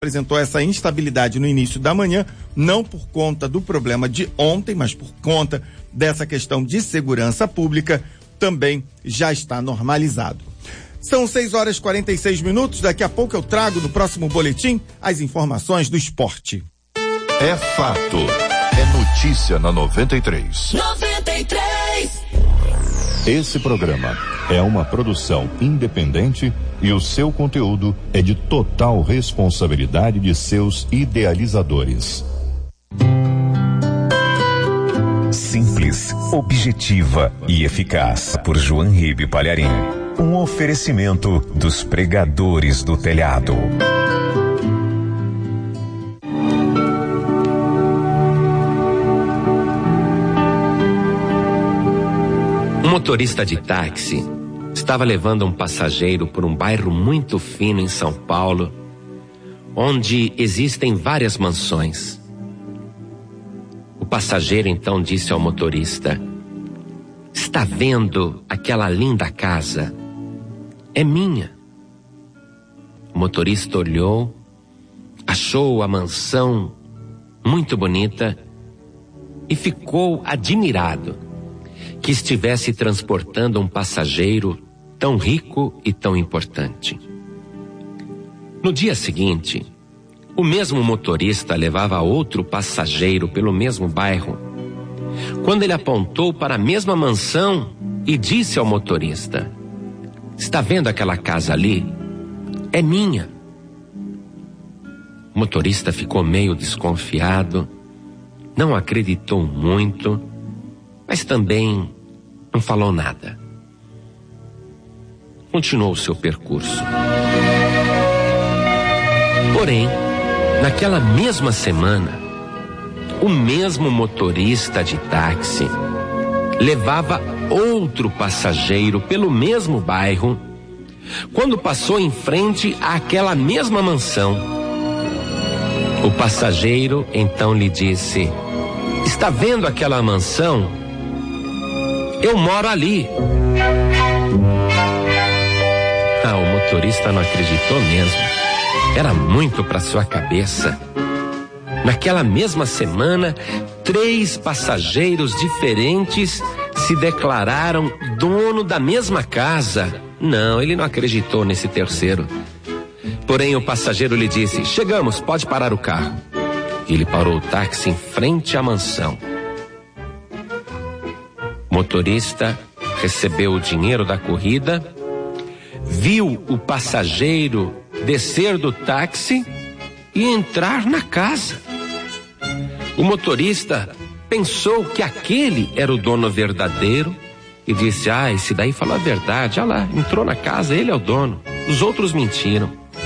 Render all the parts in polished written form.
apresentou essa instabilidade no início da manhã, não por conta do problema de ontem, mas por conta dessa questão de segurança pública, também já está normalizado. São 6h46, daqui a pouco eu trago no próximo boletim as informações do esporte. É fato, é notícia na 93. 93. Esse programa é uma produção independente e o seu conteúdo é de total responsabilidade de seus idealizadores. Simples, objetiva e eficaz. Por João Ribe Palharim. Um oferecimento dos pregadores do telhado. Um motorista de táxi estava levando um passageiro por um bairro muito fino em São Paulo, onde existem várias mansões. O passageiro então disse ao motorista: "Está vendo aquela linda casa? É minha." O motorista olhou, achou a mansão muito bonita e ficou admirado que estivesse transportando um passageiro tão rico e tão importante. No dia seguinte, o mesmo motorista levava outro passageiro pelo mesmo bairro, quando ele apontou para a mesma mansão e disse ao motorista: "Está vendo aquela casa ali? É minha." O motorista ficou meio desconfiado, não acreditou muito, mas também não falou nada. Continuou o seu percurso. Porém, naquela mesma semana, o mesmo motorista de táxi levava outro passageiro pelo mesmo bairro, quando passou em frente àquela mesma mansão. O passageiro então lhe disse: "Está vendo aquela mansão? Eu moro ali." O motorista não acreditou mesmo. Era muito para sua cabeça. Naquela mesma semana, 3 passageiros diferentes se declararam dono da mesma casa. Não, ele não acreditou nesse terceiro. Porém, o passageiro lhe disse: "Chegamos, pode parar o carro." Ele parou o táxi em frente à mansão. O motorista recebeu o dinheiro da corrida, viu o passageiro descer do táxi e entrar na casa. O motorista pensou que aquele era o dono verdadeiro e disse: "Esse daí falou a verdade, olha lá, entrou na casa, ele é o dono, os outros mentiram."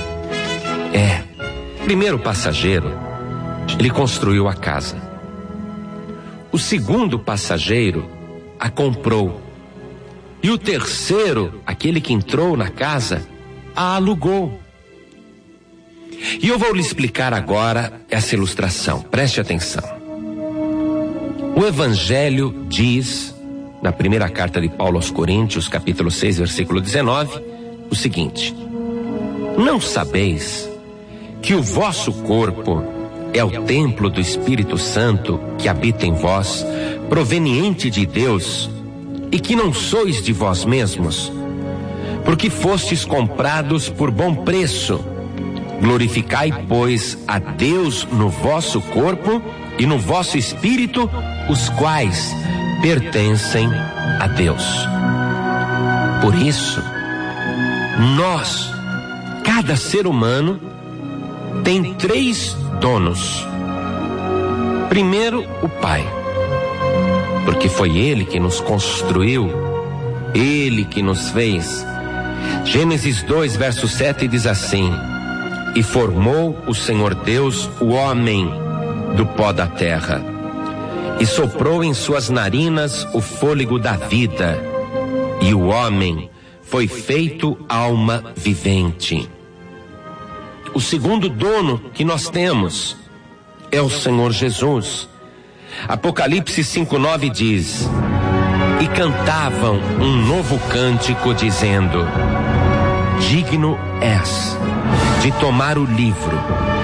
Primeiro passageiro, ele construiu a casa. O segundo passageiro a comprou. E o terceiro, aquele que entrou na casa, a alugou. E eu vou lhe explicar agora essa ilustração. Preste atenção. O Evangelho diz, na primeira carta de Paulo aos Coríntios, capítulo 6, versículo 19, o seguinte: "Não sabeis que o vosso corpo é o templo do Espírito Santo que habita em vós, proveniente de Deus, e que não sois de vós mesmos, porque fostes comprados por bom preço. Glorificai, pois, a Deus no vosso corpo e no vosso espírito, os quais pertencem a Deus." Por isso, nós, cada ser humano, tem 3 donos. Primeiro, o Pai, porque foi Ele que nos construiu, Ele que nos fez. Gênesis 2, verso 7 diz assim: "E formou o Senhor Deus o homem do pó da terra, e soprou em suas narinas o fôlego da vida, e o homem foi feito alma vivente." O segundo dono que nós temos é o Senhor Jesus. Apocalipse 5:9 diz: "E cantavam um novo cântico dizendo: Digno és de tomar o livro